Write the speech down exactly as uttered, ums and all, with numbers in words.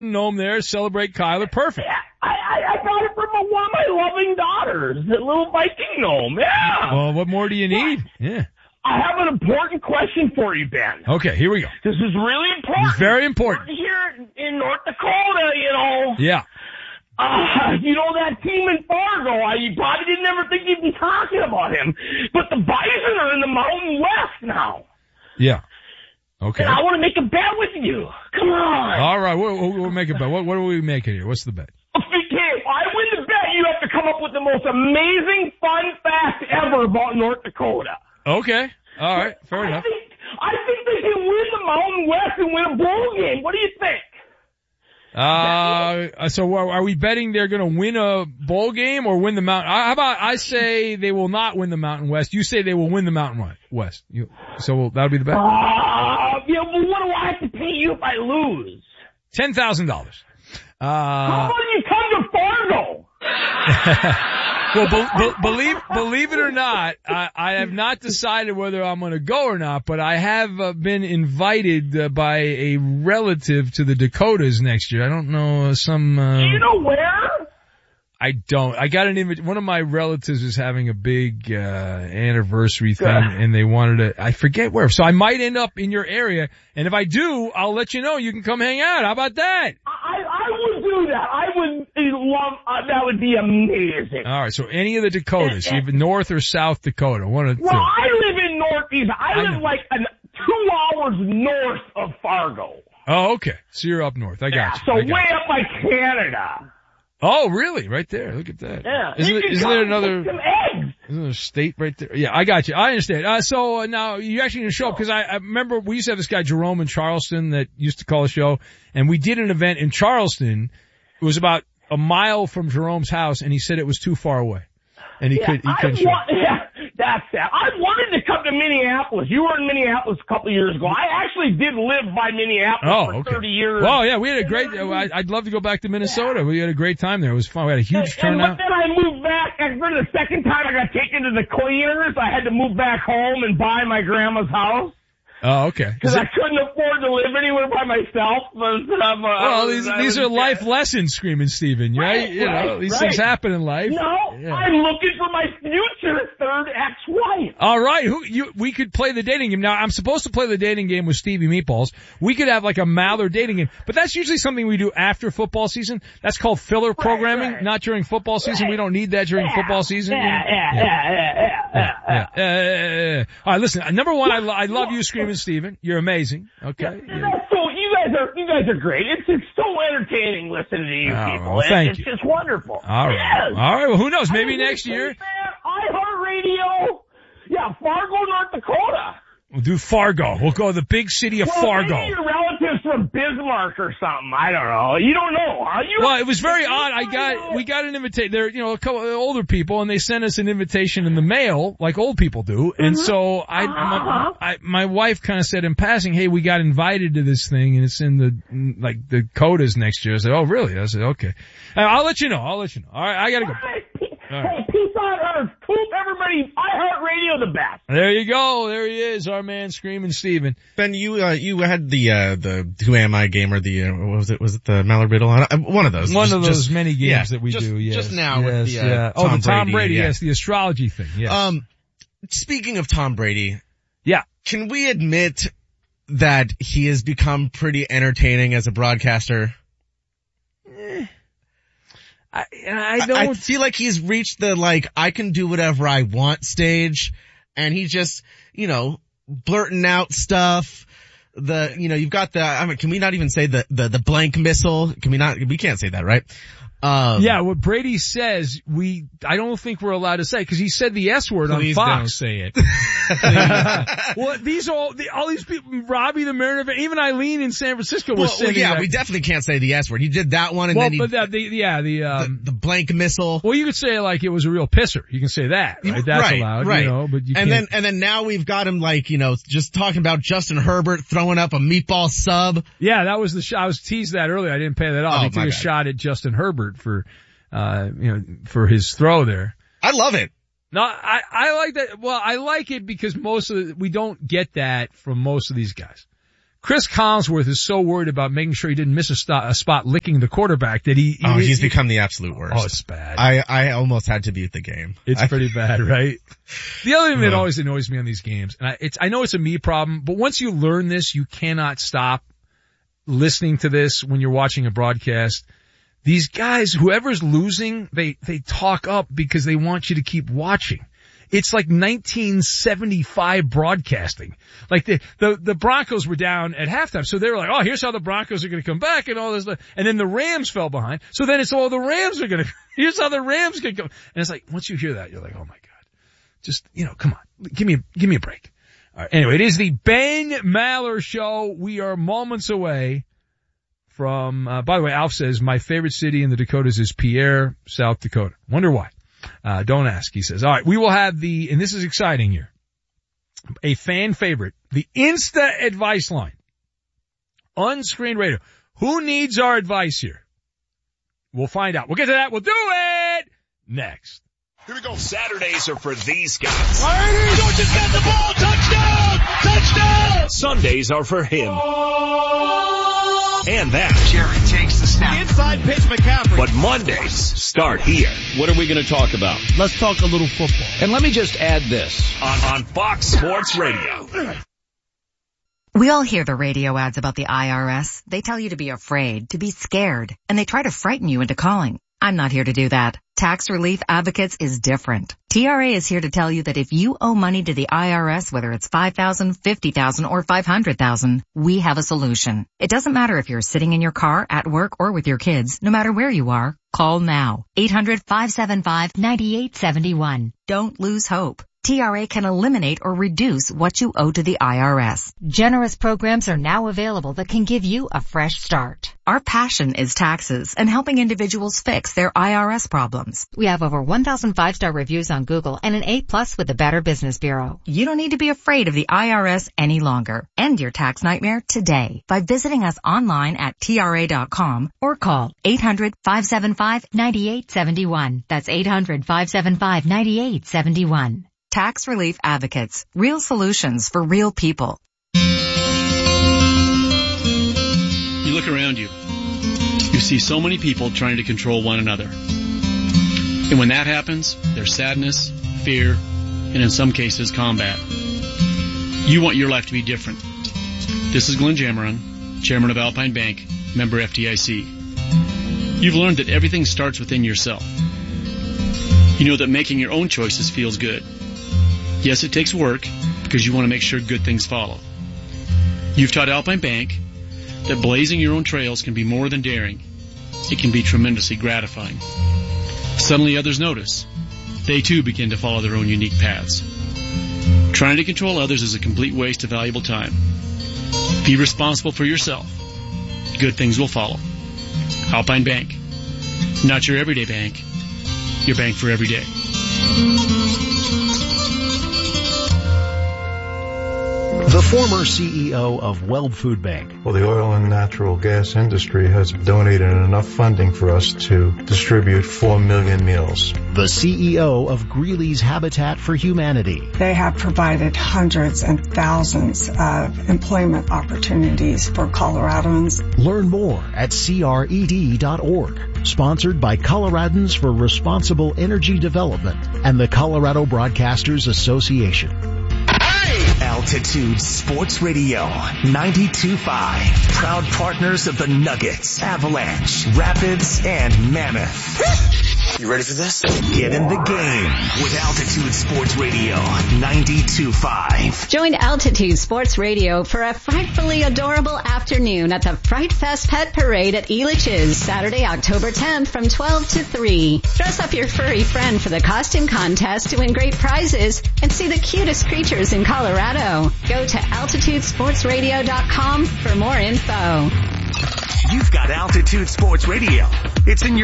gnome there, celebrate Kyler. Perfect. Yeah, I, I, I got it from a, one of my loving daughters, the little Viking gnome. Yeah. Well, what more do you need? Yeah. I have an important question for you, Ben. Okay, here we go. This is really important. It's very important. We're here in North Dakota, you know. Yeah. Uh, you know that team in Fargo, I you probably didn't ever think you'd be talking about him. But the Bison are in the Mountain West now. Yeah. Okay. And I want to make a bet with you. Come on. All right, we'll, we'll, we'll make a bet. What, what are we making here? What's the bet? Okay, if I win the bet, you have to come up with the most amazing fun fact ever about North Dakota. Okay. All right. Fair I enough. Think, I think they can win the Mountain West and win a bowl game. What do you think? Uh, so are we betting they're going to win a bowl game or win the Mountain? How about I say they will not win the Mountain West. You say they will win the Mountain West. You, so we'll, that'll be the bet? Uh, yeah, well, what do I have to pay you if I lose? ten thousand dollars. Uh, How about you come to Fargo? Well, be, be, believe believe it or not, I, I have not decided whether I'm going to go or not, but I have uh, been invited uh, by a relative to the Dakotas next year. I don't know uh, some. Uh, Do you know where? I don't. I got an invitation. One of my relatives is having a big uh anniversary thing, and they wanted to. I forget where. So I might end up in your area, and if I do, I'll let you know. You can come hang out. How about that? I, I would do that. I would love. Uh, that would be amazing. All right. So any of the Dakotas, even North or South Dakota, one of the well, two. I live in Northeast. I, I live know. like an, two hours north of Fargo. Oh, okay. So you're up north. I got Yeah, you. so I got way you. up by Canada. Oh, really? Right there. Look at that. Yeah. Isn't, You it, can isn't come there and another, get some eggs. isn't there a state right there? Yeah, I got you. I understand. Uh, so uh, now you actually going to show up because I, I remember we used to have this guy Jerome in Charleston that used to call a show, and we did an event in Charleston. It was about a mile from Jerome's house, and he said it was too far away, and he Yeah, could he I couldn't show. want, yeah, that's that. I wanted to come to Minneapolis. You were in Minneapolis a couple of years ago. I actually did live by Minneapolis Oh, for okay. thirty years. Oh, yeah, we had a great, I, I'd love to go back to Minnesota. We had a great time there. It was fun. We had a huge and, turnout. But then I moved back, and for the second time I got taken to the cleaners. I had to move back home and buy my grandma's house. Oh, okay. Because I couldn't afford to live anywhere by myself. But, um, uh, Well, these, I these was, are life lessons, Screaming Stephen, right? Right, You know, right, these right. things happen in life. No, Yeah. I'm looking for my future third ex-wife. All right, who you? We could play the dating game. Now, I'm supposed to play the dating game with Stevie Meatballs. We could have like a Mather dating game, but that's usually something we do after football season. That's called filler programming, right. not during football season. We don't need that during Yeah, football season. Yeah, you know? yeah, yeah, yeah, yeah, yeah, yeah. Yeah, yeah, yeah, yeah. All right, listen. Number one, I, lo- I love you, Screaming Stephen. You're amazing. Okay. Yeah, that's so you guys are you guys are great. It's it's so entertaining listening to you Oh, people. well, thank it's you. just wonderful. All right. Yes. All right. Well, who knows? Maybe I next mean, year. man, iHeartRadio. Yeah, Fargo, North Dakota. We'll do Fargo. We'll go to the big city of Well, Fargo. maybe your relatives from Bismarck or something. I don't know. You don't know, huh? You Well, it was very odd. I got, we got an invitation. They're, you know, a couple of older people, and they sent us an invitation in the mail, like old people do. And so I, my, I, my wife kind of said in passing, "Hey, we got invited to this thing, and it's in the like the Codas next year." I said, "Oh, really?" I said, "Okay, I'll let you know. I'll let you know." All right, I gotta go. Hey, hey, peace on earth. Keep everybody iHeartRadio the best. There you go. There he is, our man, Screaming Stephen. Ben, you uh, you had the uh, the Who Am I game or the uh, what was it? Was it the Mallard Riddle? Uh, One of those. One just, of those just, many games yeah, that we just, do. Yes, just now yes, with the uh, yeah. Tom oh, the Tom Brady, Brady. yeah. Yes, the astrology thing. Yes. Um, speaking of Tom Brady, yeah. can we admit that he has become pretty entertaining as a broadcaster? I, I don't. I feel like he's reached the, like, I can do whatever I want stage, and he's just, you know, blurting out stuff. The, you know, you've got the, I mean, can we not even say the, the, the blank missile? Can we not, we can't say that, right? Um, yeah, what Brady says, we, I don't think we're allowed to say, because he said the S word on Please Fox. don't say it. Well, these all, the, all these people, Robbie the Mariner, even Eileen in San Francisco was well, saying yeah, that. we definitely can't say the S word. He did that one, and well, then he, but that, the, yeah, the, um, the, the blank missile. well, you could say like it was a real pisser. You can say that, right? That's right, allowed, right. you know, but you and can't. then, and then now we've got him like, you know, just talking about Justin Herbert throwing up a meatball sub. Yeah, that was the shot. I was teased that earlier. I didn't pay that off. Oh, he took my a bad. shot at Justin Herbert for, uh, you know, for his throw there. I love it. No, I, I like that. Well, I like it because most of the, we don't get that from most of these guys. Chris Collinsworth is so worried about making sure he didn't miss a, st- a spot licking the quarterback that he, he Oh, he's he, become the absolute worst. Oh, it's bad. I, I almost had to mute the game. It's I, pretty bad, right? The other thing that Uh. always annoys me on these games, and I, it's, I know it's a me problem, but once you learn this, you cannot stop listening to this when you're watching a broadcast. These guys, whoever's losing, they, they talk up because they want you to keep watching. It's like nineteen seventy-five broadcasting. Like the, the, the Broncos were down at halftime. So they were like, oh, here's how the Broncos are going to come back and all this stuff. And then the Rams fell behind. So then it's all the Rams are going to, here's how the Rams can come. And it's like, once you hear that, you're like, oh my God, just, you know, come on, give me, give me a break. All right. Anyway, it is the Ben Maller Show. We are moments away from, uh, by the way, Alf says, my favorite city in the Dakotas is Pierre, South Dakota. Wonder why. Uh, don't ask, he says. All right, we will have the, and this is exciting here, a fan favorite, the Insta Advice Line. Unscreened radio. Who needs our advice here? We'll find out. We'll get to that. We'll do it next. Here we go. Saturdays are for these guys. George has got the ball. Touchdown! Touchdown! Sundays are for him. And that. Jerry takes the snap. Inside pitch, McCaffrey. But Mondays start here. What are we going to talk about? Let's talk a little football. And let me just add this. On, on Fox Sports Radio. We all hear the radio ads about the I R S. They tell you to be afraid, to be scared, and they try to frighten you into calling. I'm not here to do that. Tax Relief Advocates is different. T R A is here to tell you that if you owe money to the I R S, whether it's five thousand dollars, fifty thousand dollars, or five hundred thousand dollars, we have a solution. It doesn't matter if you're sitting in your car, at work, or with your kids. No matter where you are, call now. eight hundred, five seven five, nine eight seven one. Don't lose hope. T R A can eliminate or reduce what you owe to the I R S. Generous programs are now available that can give you a fresh start. Our passion is taxes and helping individuals fix their I R S problems. We have over one thousand five-star reviews on Google and an A plus with the Better Business Bureau. You don't need to be afraid of the I R S any longer. End your tax nightmare today by visiting us online at T R A dot com or call eight hundred, five seven five, nine eight seven one. That's eight hundred, five seven five, nine eight seven one. Tax Relief Advocates. Real solutions for real people. You look around you. You see so many people trying to control one another. And when that happens, there's sadness, fear, and in some cases, combat. You want your life to be different. This is Glenn Jameron, Chairman of Alpine Bank, member F D I C. You've learned that everything starts within yourself. You know that making your own choices feels good. Yes, it takes work because you want to make sure good things follow. You've taught Alpine Bank that blazing your own trails can be more than daring. It can be tremendously gratifying. Suddenly others notice. They too begin to follow their own unique paths. Trying to control others is a complete waste of valuable time. Be responsible for yourself. Good things will follow. Alpine Bank. Not your everyday bank. Your bank for every day. The former C E O of Weld Food Bank. Well, the oil and natural gas industry has donated enough funding for us to distribute four million meals. The C E O of Greeley's Habitat for Humanity. They have provided hundreds and thousands of employment opportunities for Coloradans. Learn more at C R E D dot org. Sponsored by Coloradans for Responsible Energy Development and the Colorado Broadcasters Association. Altitude Sports Radio ninety-two point five. Proud partners of the Nuggets, Avalanche, Rapids, and Mammoth. You ready for this? Get in the game with Altitude Sports Radio ninety-two point five. Join Altitude Sports Radio for a frightfully adorable afternoon at the Fright Fest Pet Parade at Elitch's, Saturday, October tenth from twelve to three. Dress up your furry friend for the costume contest to win great prizes and see the cutest creatures in Colorado. Go to altitude sports radio dot com for more info. You've got Altitude Sports Radio. It's in your